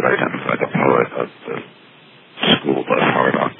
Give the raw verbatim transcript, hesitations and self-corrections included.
identify the poet of the school bus hard on